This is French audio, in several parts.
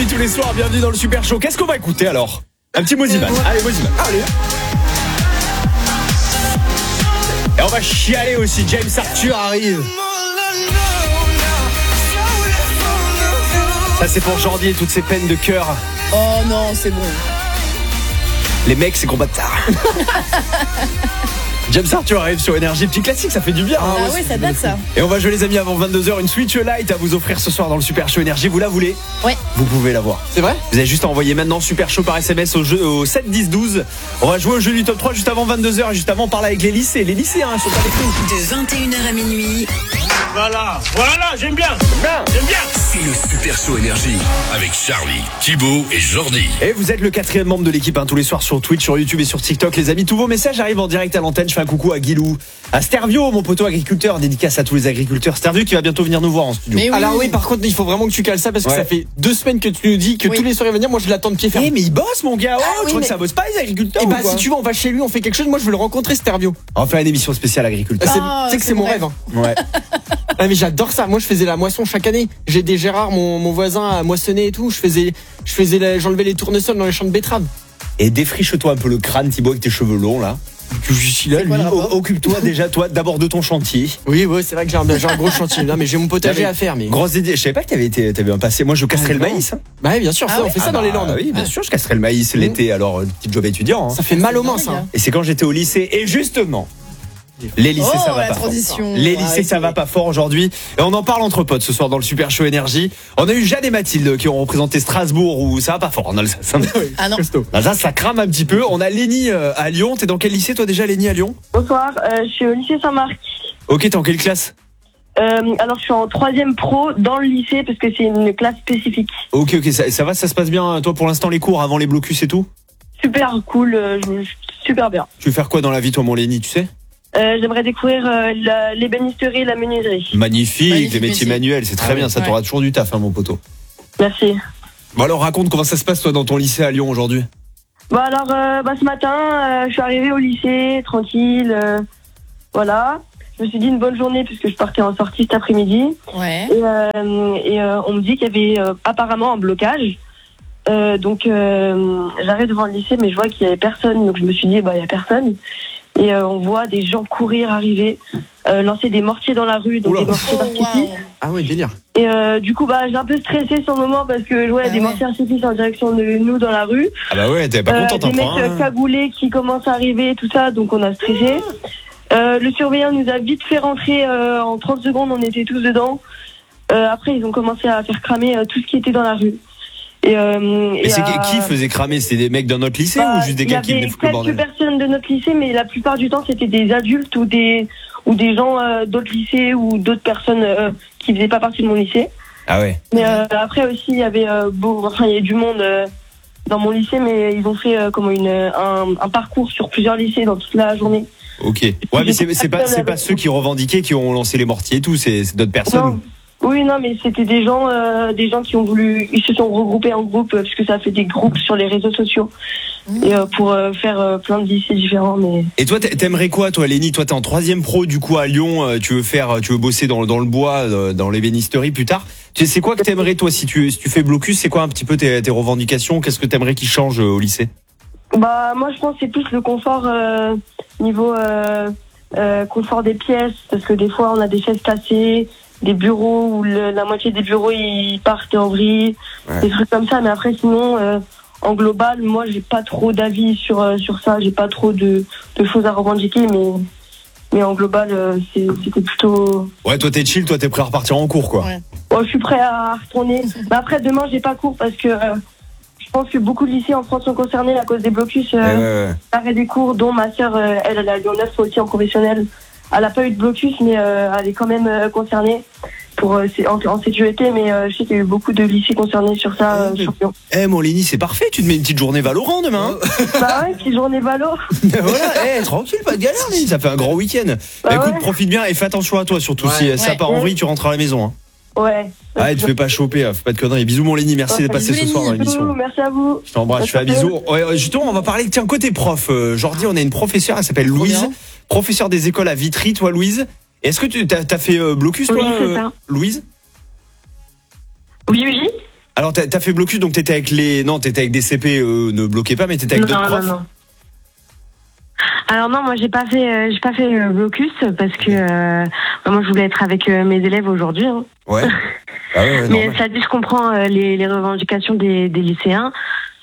minuit tous les soirs, bienvenue dans le Super Show. Qu'est-ce qu'on va écouter alors? Un petit Moziman. Allez, Moziman. Allez. Et on va chialer aussi, James Arthur arrive. Ça c'est pour Jordi et toutes ses peines de cœur. Oh non, c'est bon. Les mecs, c'est combat de tard. James Arthur arrive sur Énergie, petit classique, ça fait du bien. Ah oui, ça date ça. Et on va jouer les amis avant 22h, une Switch Lite à vous offrir ce soir dans le Super Show Énergie. Vous la voulez? Ouais. Vous pouvez l'avoir. C'est vrai? Vous avez juste à envoyer maintenant Super Show par SMS au 7 10 12. On va jouer au jeu du top 3 juste avant 22h et juste avant on parle avec les lycées. Les lycéens sont avec nous. De 21h à minuit. Voilà, j'aime bien. C'est le Super Show Énergie avec Charlie, Thibaut et Jordi. Et vous êtes le 4e membre de l'équipe tous les soirs sur Twitch, sur YouTube et sur TikTok. Les amis, tous vos messages arrivent en direct à l'antenne. Je fais un coucou à Guilou, à Stervio, mon poteau agriculteur, dédicace à tous les agriculteurs. Stervio qui va bientôt venir nous voir en studio. Mais oui. Alors oui, par contre, il faut vraiment que tu cales ça parce que Ouais. ça fait 2 semaines que tu nous dis que tous les soirs il va venir. Moi, je l'attends de pied ferme. Eh, mais il bosse mon gars. Oh, oui, tu crois mais- que ça bosse pas les agriculteurs Et ou bah, quoi? si tu veux, on va chez lui, on fait quelque chose. Moi, je veux le rencontrer, Stervio. On fait une émission spéciale agriculteur. Tu sais que c'est mon rêve. Hein. Ouais. Ah, mais j'adore ça. Moi, je faisais la moisson chaque année. J'ai des Gérard, mon voisin, à moissonner et tout. J'enlevais les tournesols dans les champs de betteraves. Et défriche-toi un peu le crâne, Thibaut, avec tes cheveux longs là. Je suis là, C'est quoi lui. le rapport Occupe-toi déjà, toi, d'abord de ton chantier. Oui, c'est vrai que j'ai un gros chantier. Non, mais j'ai mon potager à faire. Mais Grosse idée. Je savais pas que t'avais un passé. Moi, je casserais le non. maïs. Hein. bah, oui, bien sûr, Ah ça, ouais on fait ça dans les Landes. Oui, bien sûr, je casserais le maïs l'été. Alors, petit job étudiant. Hein. Ça fait mal aux mains, dingue, ça. hein. Et c'est quand j'étais au lycée. Et justement, les lycées, ça Oh, va la pas fort. transition. Les Ah, lycées, ça c'est- va pas fort aujourd'hui. Et on en parle entre potes ce soir dans le Super Show Énergie. On a eu Jeanne et Mathilde qui ont représenté Strasbourg où ça va pas fort en Alsace. Ah non. Costaud. L'Alsace, ça crame un petit peu. On a Lénie à Lyon. T'es dans quel lycée toi déjà, Lénie à Lyon? Bonsoir, je suis au lycée Saint-Marc. Ok, t'es en quelle classe? Alors je suis en 3e pro dans le lycée parce que c'est une classe spécifique. Ok, ça va, ça se passe bien toi pour l'instant les cours avant les blocus et tout? Super cool, super bien. Tu veux faire quoi dans la vie toi mon Lénie, tu sais? J'aimerais découvrir l'ébénisterie et la menuiserie. Magnifique, Magnifique les métiers métier. manuels, c'est très bien, ça ouais. t'aura toujours du taf hein, mon poteau. Merci. Bon alors raconte comment ça se passe toi dans ton lycée à Lyon aujourd'hui. Bah alors, ce matin, je suis arrivée au lycée, tranquille, voilà. Je me suis dit une bonne journée puisque je partais en sortie cet après-midi. Ouais. Et on me dit qu'il y avait apparemment un blocage. Donc j'arrive devant le lycée mais je vois qu'il y avait personne. Donc je me suis dit il y a personne. Et on voit des gens courir, arriver, lancer des mortiers dans la rue, donc Oula. des mortiers Oh, d'artifice. wow. Ah ouais, délire. Et du coup j'ai un peu stressé sur le moment parce que je vois des ouais. mortiers d'artifice en direction de nous dans la rue. Ah bah ouais, t'es pas contente Des hein, mecs cagoulés qui commencent à arriver, tout ça, donc on a stressé. Le surveillant nous a vite fait rentrer en 30 secondes, on était tous dedans. Après, ils ont commencé à faire cramer tout ce qui était dans la rue. Mais c'est qui faisait cramer? C'est des mecs d'un autre lycée ou juste des gars qui venaient foutre le Il y avait bordel? quelques personnes de notre lycée, mais la plupart du temps, c'était des adultes ou des gens d'autres lycées ou d'autres personnes qui faisaient pas partie de mon lycée. Ah ouais. Mais après aussi, il y avait il y avait du monde dans mon lycée, mais ils ont fait un parcours sur plusieurs lycées dans toute la journée. Ok. Ouais mais c'est pas ceux qui revendiquaient qui ont lancé les mortiers et tout, c'est d'autres personnes. Non. Oui, non, mais c'était des gens qui ont voulu, ils se sont regroupés en groupe parce que ça a fait des groupes sur les réseaux sociaux et pour faire plein de lycées différents. Mais Et toi t'aimerais quoi toi Lénie? Toi t'es en 3e pro du coup à Lyon, tu veux bosser dans le bois, dans l'ébénisterie plus tard. Tu sais c'est quoi que t'aimerais toi si tu fais blocus? C'est quoi un petit peu tes revendications? Qu'est-ce que t'aimerais qui change au lycée? moi je pense que c'est plus le confort niveau confort des pièces parce que des fois on a des chaises cassées, des bureaux où la moitié des bureaux ils partent en vrille, des trucs comme ça. Mais après sinon en global, moi j'ai pas trop d'avis sur ça, j'ai pas trop de choses à revendiquer, mais en global c'était plutôt. Ouais toi t'es chill, toi t'es prêt à repartir en cours quoi. Ouais. Je suis prêt à retourner. Mais après demain j'ai pas cours parce que je pense que beaucoup de lycées en France sont concernés à cause des blocus. Ouais. Arrêt des cours, dont ma sœur, elle est à Lyon 9 aussi en professionnel. Elle n'a pas eu de blocus, mais elle est quand même concernée en sécurité. Mais je sais qu'il y a eu beaucoup de lycées concernés sur ça, sur Lyon. Mon Lénie, c'est parfait, tu te mets une petite journée Valorant demain. Bah ouais, petite journée valo. Voilà, tranquille, pas de galère, Lénie, ça fait un grand week-end. Bah écoute, ouais. profite bien et fais attention à toi, surtout Ouais. si ça part en vrille, tu rentres à la maison. Hein. Ouais. Ah, tu fais pas choper, fais pas de conneries. Bisous mon Lénie, merci d'être passé bisous, ce soir dans Lénie. l'émission. Merci à vous. Je t'embrasse, je fais un bisou. Ouais, justement, on va parler, tiens, côté prof. Jordi, on a une professeure, elle s'appelle Louise, bien. professeure des écoles à Vitry, toi Louise. Est-ce que tu as fait blocus, Oui, toi, c'est ça. Louise? Oui. Alors t'as fait blocus, donc t'étais avec des CP, ne bloquez pas, mais t'étais avec d'autres profs. Non. Alors non, moi j'ai pas fait blocus parce que moi je voulais être avec mes élèves aujourd'hui. Hein. Ouais. Ah ouais, mais normal. ça dit, je comprends les revendications des lycéens.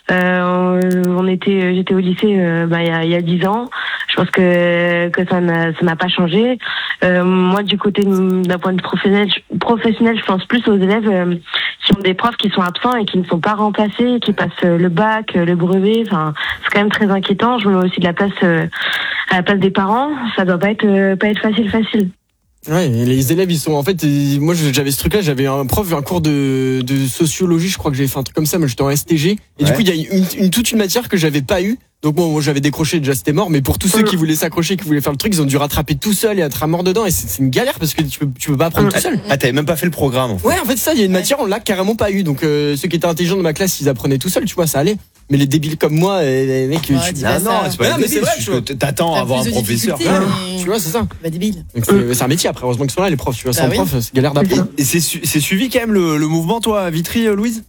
J'étais au lycée il y a 10 ans. Je pense que ça n'a pas changé. Moi, du côté d'un point de vue professionnel, je pense plus aux élèves qui ont des profs qui sont absents et qui ne sont pas remplacés, qui passent le bac, le brevet. Enfin, c'est quand même très inquiétant. Je me mets aussi de la place à la place des parents. Ça doit pas être facile. Ouais, les élèves, ils sont en fait. Moi, j'avais ce truc-là. J'avais un cours de sociologie. Je crois que j'avais fait un truc comme ça. Moi, j'étais en STG. Et du coup, il y a toute une matière que j'avais pas eu. Donc bon, moi j'avais décroché, déjà c'était mort. Mais pour tous ceux qui voulaient s'accrocher, qui voulaient faire le truc, ils ont dû rattraper tout seul et être à mort dedans. Et c'est une galère parce que tu peux pas apprendre tout seul. Ah, t'avais même pas fait le programme. En fait. Ouais, en fait ça, il y a une matière on l'a carrément pas eu. Donc ceux qui étaient intelligents de ma classe, ils apprenaient tout seuls. Tu vois, ça allait. Mais les débiles comme moi, les mecs, Ouais, dis pas ça. c'est pas mais c'est vrai, c'est juste que t'attends à avoir un professeur. tu vois, c'est ça. Bah débile. Donc, c'est un métier après. Heureusement qu'ils sont là, les profs. Tu vois, sans oui. prof, c'est galère d'apprendre. Et c'est suivi quand même le mouvement, toi, à Vitry, Louise?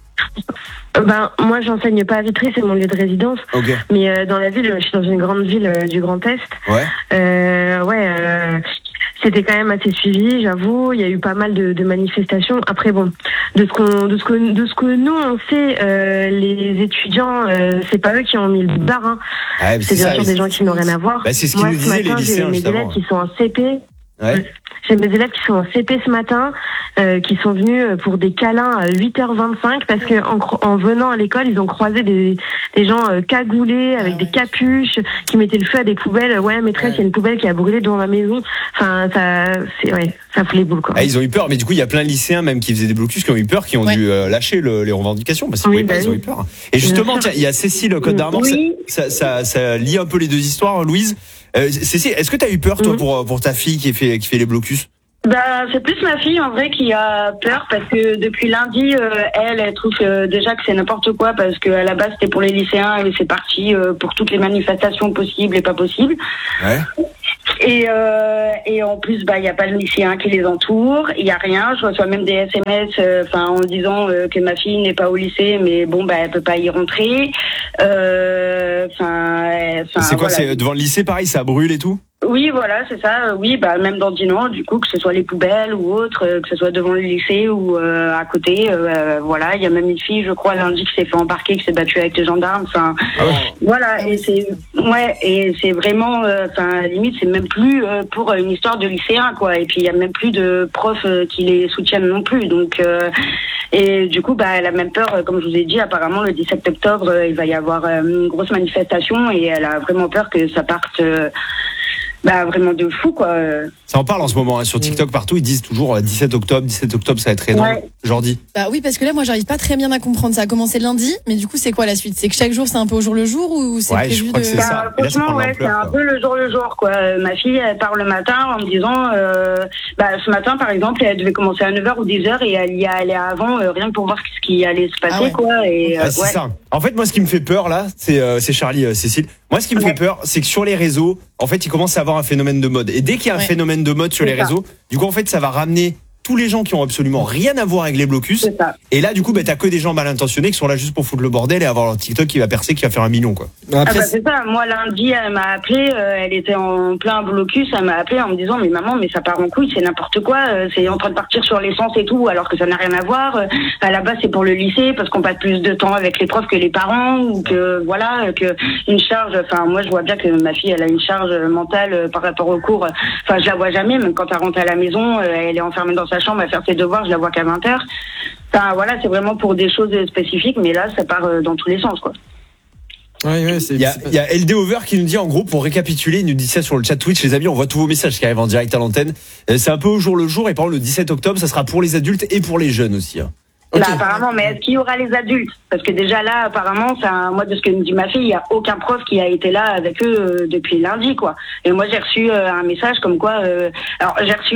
Moi, j'enseigne pas à Vitry, c'est mon lieu de résidence. Ok. Mais dans la ville, je suis dans une grande ville du Grand Est. Ouais. C'était quand même assez suivi, j'avoue. Il y a eu pas mal de manifestations. Après, bon, de ce que nous on sait, les étudiants, c'est pas eux qui ont mis le bar. Hein. Ouais, C'est bien sûr des gens qui n'ont rien à voir. Bah, c'est ce qu'ils Moi, nous ce disaient, matin, les lycéens, j'ai mes justement. élèves qui sont en CP. Ouais. J'ai mes élèves qui sont en CP ce matin, qui sont venus pour des câlins à 8h25 parce que en venant à l'école, ils ont croisé des gens cagoulés avec des capuches qui mettaient le feu à des poubelles. Ouais, maîtresse, il y a une poubelle qui a brûlé devant ma maison. Enfin, ça fout les boules, quoi. Ah, ils ont eu peur, mais du coup, il y a plein de lycéens même qui faisaient des blocus qui ont eu peur, qui ont dû lâcher les revendications parce qu'ils pouvaient pas, ils ont eu peur. Et justement, tiens, il y a Cécile Côte d'Armor, Oui. ça lie un peu les deux histoires, Louise. Cécile, est-ce que t'as eu peur, toi, pour ta fille qui fait les blocus? C'est plus ma fille en vrai qui a peur parce que depuis lundi, elle trouve déjà que c'est n'importe quoi parce que à la base c'était pour les lycéens et c'est parti pour toutes les manifestations possibles et pas possibles. Ouais. Et en plus, il y a pas de lycéens qui les entourent, il y a rien. Je reçois même des SMS, en disant que ma fille n'est pas au lycée, mais bon, elle peut pas y rentrer. C'est quoi, voilà. c'est devant le lycée, pareil, ça brûle et tout? Oui, voilà, c'est ça. Oui, même dans Dinan, du coup, que ce soit les poubelles ou autre, que ce soit devant le lycée ou à côté, voilà. Il y a même une fille, je crois, lundi, qui s'est fait embarquer, qui s'est battue avec les gendarmes. Enfin, voilà. Et c'est vraiment, limite, c'est même plus pour une histoire de lycéen, quoi. Et puis il y a même plus de profs qui les soutiennent non plus. Donc, et du coup, elle a même peur, comme je vous ai dit, apparemment le 17 octobre, il va y avoir une grosse manifestation et elle a vraiment peur que ça parte. Vraiment de fou, quoi. Ça en parle en ce moment, hein, sur TikTok, partout, ils disent toujours 17 octobre, ça va être énorme. Ouais. Jordi. Bah oui, parce que là, moi, j'arrive pas très bien à comprendre. Ça a commencé lundi, mais du coup, c'est quoi la suite? C'est que chaque jour, c'est un peu au jour le jour ou c'est Ouais, je prévu crois que c'est ça. Et là, ça franchement, prend de c'est l'ampleur, un quoi. peu le jour, quoi. Ma fille, elle part le matin en me disant, ce matin, par exemple, elle devait commencer à 9h ou 10h et elle y allait avant, rien que pour voir ce qui allait se passer, Ah ouais. quoi. Et, C'est ça. En fait, moi, ce qui me fait peur, là, c'est Charlie, Cécile. Moi, ce qui me fait peur, c'est que sur les réseaux, en fait, il commence à avoir un phénomène de mode. Et dès qu'il y a un phénomène de mode sur les C'est ça. réseaux, du coup, en fait, ça va ramener tous les gens qui ont absolument rien à voir avec les blocus. C'est ça. Et là, du coup, t'as que des gens mal intentionnés qui sont là juste pour foutre le bordel et avoir leur TikTok qui va percer, qui va faire 1 million, quoi. Après, C'est ça. Moi, lundi, elle m'a appelé, elle était en plein blocus, elle m'a appelé en me disant, mais maman, mais ça part en couille, c'est n'importe quoi, c'est en train de partir sur l'essence et tout, alors que ça n'a rien à voir. À la base, c'est pour le lycée, parce qu'on passe plus de temps avec les profs que les parents, ou que, voilà, que une charge, moi, je vois bien que ma fille, elle a une charge mentale par rapport au cours. Je la vois jamais, même quand elle rentre à la maison, elle est enfermée dans sa chambre à faire ses devoirs, je la vois qu'à 20h. Voilà, c'est vraiment pour des choses spécifiques, mais là, ça part dans tous les sens, quoi. ouais, Il y a LD Over qui nous dit, en gros, pour récapituler, il nous dit ça sur le chat Twitch, les amis, on voit tous vos messages qui arrivent en direct à l'antenne. C'est un peu au jour le jour, et par exemple, le 17 octobre, ça sera pour les adultes et pour les jeunes aussi, hein. Apparemment, mais est-ce qu'il y aura les adultes? Parce que déjà là, apparemment, moi, de ce que me dit ma fille, il n'y a aucun prof qui a été là avec eux depuis lundi, quoi. Et moi, j'ai reçu un message comme quoi... alors, j'ai reçu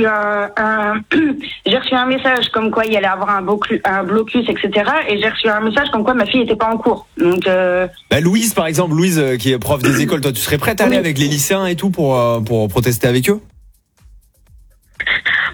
j'ai reçu un message comme quoi il y allait avoir un blocus, etc. Et j'ai reçu un message comme quoi ma fille n'était pas en cours. Donc... Louise, par exemple, qui est prof des écoles, toi, tu serais prête à aller avec les lycéens et tout pour protester avec eux?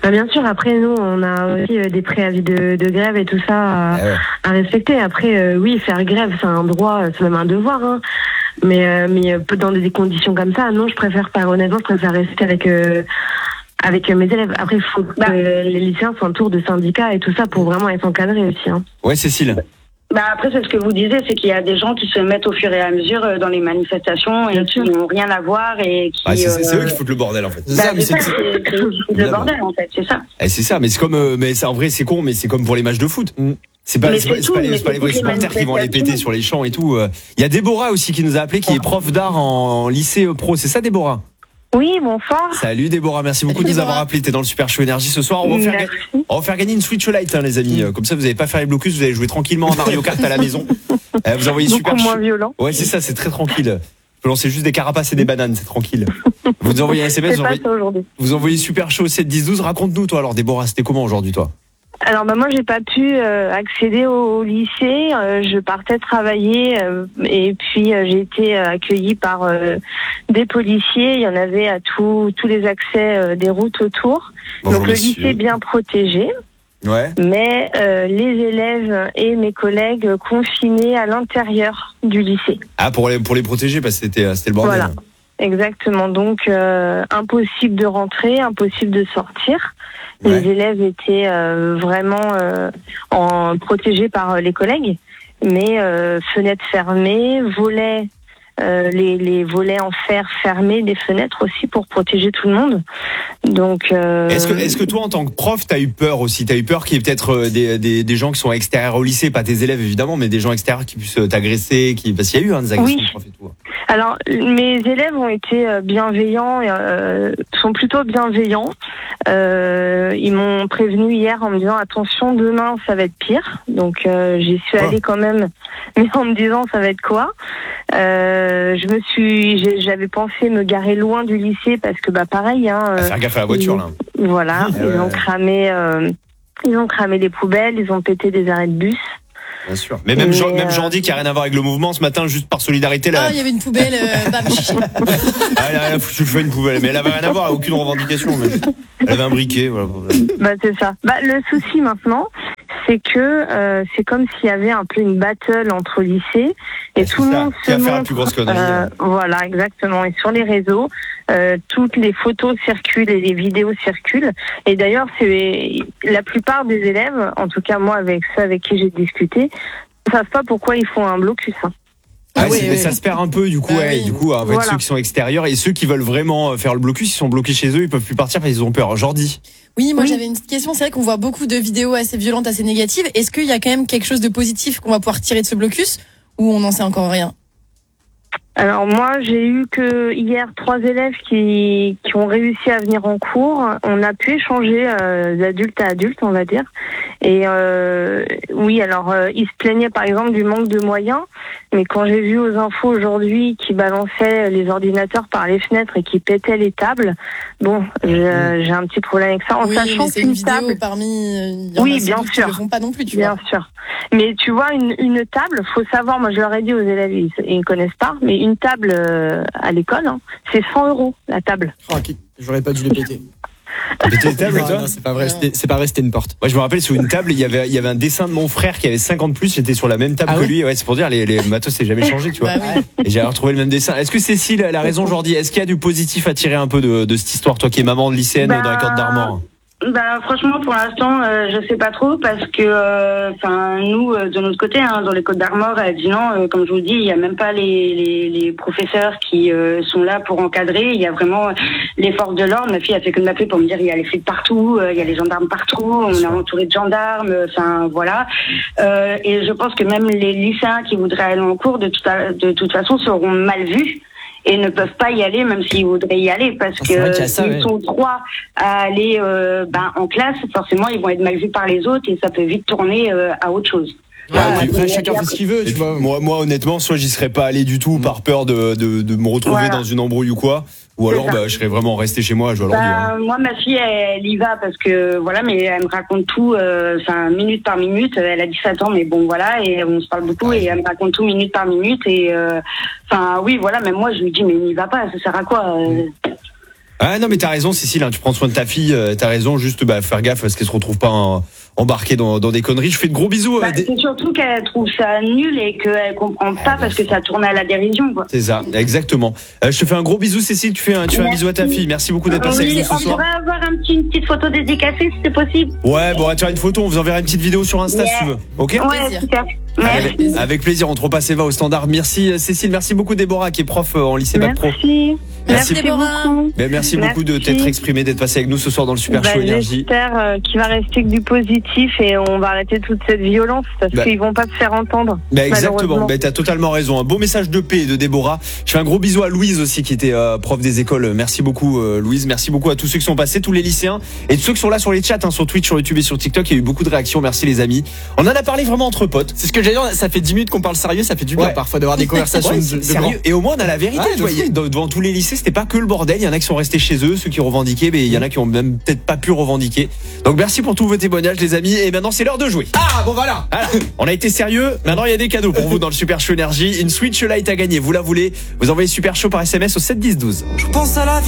Bien sûr, après nous on a aussi des préavis de grève et tout ça à respecter. Après oui, faire grève c'est un droit, c'est même un devoir. Hein. Mais dans des conditions comme ça, non, je préfère pas. Honnêtement, je préfère rester avec mes élèves. Après, il faut que les lycéens s'entourent de syndicats et tout ça pour vraiment être encadrés aussi. Hein. Ouais, Cécile. Après, c'est ce que vous disiez, c'est qu'il y a des gens qui se mettent au fur et à mesure dans les manifestations et qui n'ont rien à voir et qui. C'est eux qui foutent le bordel en fait. C'est le bordel en fait, c'est ça. C'est ça, mais c'est comme, mais ça, en vrai c'est con, mais c'est comme pour les matchs de foot. C'est pas les vrais supporters qui vont aller péter sur les champs et tout. Il y a Déborah aussi qui nous a appelé, qui est prof d'art en lycée pro. C'est ça, Déborah? Oui, bonsoir. Salut Déborah, merci beaucoup de nous avoir appelé. T'es dans le Super Show Énergie ce soir. On va faire gagner une Switch Lite, les amis. Comme ça, vous n'allez pas faire les blocus, vous allez jouer tranquillement à Mario Kart à la maison. Vous envoyez Super Show. Moins violent. Ouais, c'est ça, c'est très tranquille. Je peux lancer juste des carapaces et des bananes, c'est tranquille. Vous envoyez un SMS, vous envoyez Super Show 7 10 12. Raconte-nous, toi, alors Déborah, c'était comment aujourd'hui, toi? Alors moi j'ai pas pu accéder au lycée, je partais travailler et puis j'ai été accueillie par des policiers, il y en avait à tous les accès des routes autour. Bonjour, donc le lycée est bien protégé. Ouais. Mais les élèves et mes collègues confinés à l'intérieur du lycée. Ah, pour les protéger parce que c'était le bordel. Voilà. Exactement, donc impossible de rentrer, impossible de sortir. Ouais. Les élèves étaient vraiment protégés par les collègues, mais fenêtres fermées, volets, les volets en fer fermés, des fenêtres aussi pour protéger tout le monde. Donc, est-ce que toi, en tant que prof, t'as eu peur aussi? T'as eu peur qu'il y ait peut-être des gens qui sont extérieurs au lycée, pas tes élèves évidemment, mais des gens extérieurs qui puissent t'agresser, parce qu'il y a eu des agressions de profs et tout. Alors, mes élèves ont été bienveillants, sont plutôt bienveillants. Ils m'ont prévenu hier en me disant attention, demain ça va être pire. Donc j'y suis allée quand même, mais en me disant ça va être quoi. J'avais pensé me garer loin du lycée parce que pareil. Faire gaffe à la voiture là. Voilà, ils ont cramé les poubelles, ils ont pété des arrêts de bus. Bien sûr. Mais même Jordi qui a rien à voir avec le mouvement ce matin, juste par solidarité là. Ah, il y avait une poubelle, elle a foutu le feu à une poubelle, mais elle avait rien à voir, aucune revendication. Mais elle avait un briquet, voilà. C'est ça. Le souci maintenant, c'est que c'est comme s'il y avait un peu une battle entre lycées et tout le monde se montre. Faire la plus grosse connerie. Voilà, exactement. Et sur les réseaux, toutes les photos circulent et les vidéos circulent. Et d'ailleurs, c'est la plupart des élèves, en tout cas moi avec ceux avec qui j'ai discuté, ne savent pas pourquoi ils font un blocus. Ça se perd un peu du coup, avec ceux qui sont extérieurs et ceux qui veulent vraiment faire le blocus, ils sont bloqués chez eux, ils peuvent plus partir parce qu'ils ont peur. Jordi. Oui, moi j'avais une petite question. C'est vrai qu'on voit beaucoup de vidéos assez violentes, assez négatives. Est-ce qu'il y a quand même quelque chose de positif qu'on va pouvoir tirer de ce blocus ou on n'en sait encore rien? Alors moi, j'ai eu que hier 3 élèves qui ont réussi à venir en cours. On a pu échanger d'adulte à adulte, on va dire. Et oui, alors ils se plaignaient par exemple du manque de moyens, mais quand j'ai vu aux infos aujourd'hui qu'ils balançaient les ordinateurs par les fenêtres et qu'ils pétaient les tables, j'ai un petit problème avec ça. En sachant qu'une table parmi, oui, bien sûr, qui le font pas non plus, bien sûr. Mais tu vois, une table, faut savoir. Moi, je leur ai dit aux élèves, ils connaissent pas, mais une table à l'école, c'est 100 € la table. J'aurais pas dû les péter. Non, c'est pas vrai, c'était une porte. Moi je me rappelle sur une table il y avait un dessin de mon frère qui avait 50 plus, j'étais sur la même table que lui. Ouais, c'est pour dire les matos c'est jamais changé, tu vois. Et j'ai retrouvé le même dessin. Est-ce que Cécile elle a raison Jordi? Est-ce qu'il y a du positif à tirer un peu de cette histoire, toi qui es maman de lycéenne dans la Côte d'Armor? Franchement, pour l'instant, je sais pas trop parce que, nous, de notre côté, dans les Côtes d'Armor, elle dit non. Comme je vous dis, il y a même pas les professeurs qui sont là pour encadrer. Il y a vraiment les forces de l'ordre. Ma fille a fait que de m'appeler pour me dire il y a les flics partout, il y a les gendarmes partout. On est entouré de gendarmes. Voilà. Et je pense que même les lycéens qui voudraient aller en cours, de toute façon, seront mal vus. Et ne peuvent pas y aller même s'ils voudraient y aller parce que s'ils sont 3 à aller en classe, forcément ils vont être mal vus par les autres et ça peut vite tourner à autre chose. Après chacun fait ce qu'il veut, tu vois. Moi honnêtement, soit j'y serais pas allé du tout par peur de me retrouver dans une embrouille ou quoi, ou alors je serais vraiment resté chez moi à jouer à l'ordi. Moi ma fille elle y va parce que mais elle me raconte tout minute par minute. Elle a 17 ans mais et on se parle beaucoup et elle me raconte tout minute par minute et même moi je lui dis mais n'y va pas, ça sert à quoi Ah non mais t'as raison Cécile, hein, tu prends soin de ta fille, t'as raison, juste faire gaffe parce qu'elle se retrouve pas embarquée dans des conneries. Je fais de gros bisous. C'est surtout qu'elle trouve ça nul et qu'elle comprend pas parce que ça tourne à la dérision, quoi. C'est ça, exactement. Je te fais un gros bisou Cécile, tu fais un bisou à ta fille. Merci beaucoup d'être passée avec nous ce On soir. pourrait avoir une petite photo dédicacée si c'est possible. Ouais, bon, on va te faire une photo, on vous enverra une petite vidéo sur Insta si tu veux. Ok? Ouais, super. Avec plaisir, on te repasse Eva au standard. Merci Cécile, merci beaucoup Déborah qui est prof en lycée Bac Pro. Merci Déborah. Merci beaucoup de t'être exprimé, d'être passé avec nous ce soir dans le Super Show Énergie. J'espère qu'il va rester que du positif et on va arrêter toute cette violence parce qu'ils vont pas se faire entendre. Exactement, t'as totalement raison. Un beau message de paix de Déborah. Je fais un gros bisou à Louise aussi qui était prof des écoles. Merci beaucoup Louise, merci beaucoup à tous ceux qui sont passés, tous les lycéens et tous ceux qui sont là sur les chats, sur Twitch, sur YouTube et sur TikTok. Il y a eu beaucoup de réactions, merci les amis. On en a parlé vraiment entre potes. C'est ce que j'allais dire, ça fait 10 minutes qu'on parle sérieux, ça fait du bien parfois d'avoir des conversations sérieux. Et au moins on a la vérité, tu vois, devant tous les lycées, c'était pas que le bordel. Il y en a qui sont restés chez eux, ceux qui revendiquaient, mais il y en a qui ont même peut-être pas pu revendiquer. Donc merci pour tous vos témoignages les amis. Et maintenant c'est l'heure de jouer. Ah bon voilà. On a été sérieux. Maintenant il y a des cadeaux pour vous dans le Super Show Énergie. Une Switch Lite à gagner. Vous la voulez? Vous envoyez Super Show par SMS au 7 10 12. Je pense à la